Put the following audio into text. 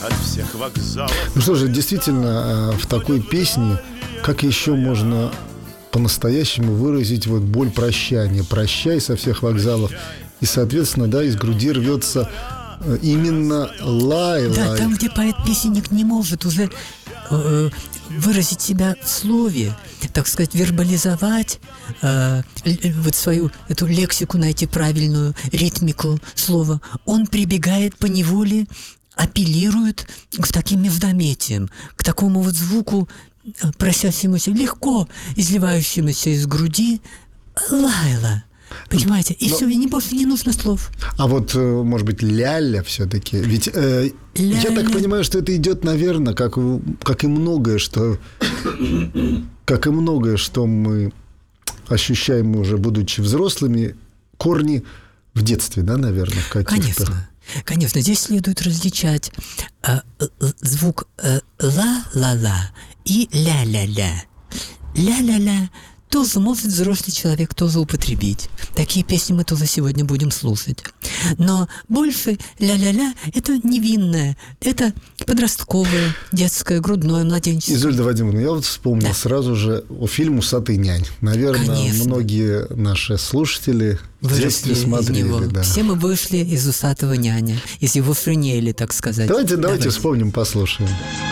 от всех вокзалов. Ну что же, действительно, в такой песне как еще можно по-настоящему выразить вот боль прощания? Прощай со всех вокзалов. И, соответственно, да, из груди рвется именно лай. Да, там, где поэт-песенник не может уже выразить себя в слове, так сказать, вербализовать, вот свою эту лексику, найти правильную ритмику слова, он прибегает поневоле, апеллирует к таким междометиям, к такому вот звуку, просящемуся, легко изливающемуся из груди, лайла. Понимаете? И все, и не больше не нужно слов. А вот, может быть, ляля все-таки. Ведь я так понимаю, что это идет, наверное, как и многое, что мы ощущаем уже, будучи взрослыми, корни в детстве, да, наверное, в каких-то. Конечно, здесь следует различать звук ла-ла-ла и ля-ля-ля. Ля-ля-ля тоже может взрослый человек тоже употребить. Такие песни мы тоже сегодня будем слушать. Но больше ля-ля-ля – это невинное, это подростковое, детское, грудное, младенческое. Изольда Вадимовна, я вот вспомнил сразу же о фильме «Усатый нянь». Наверное, многие наши слушатели в детстве смотрели. Да. Все мы вышли из «Усатого няня», из его шинели, так сказать. Давайте вспомним, послушаем.